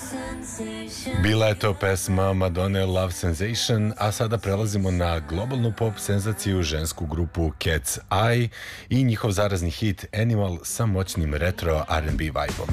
Bila je to pesma Madone Love Sensation, a sada prelazimo na globalnu pop senzaciju, žensku grupu Cat's Eye i njihov zarazni hit Animal sa moćnim retro R&B vibe-om.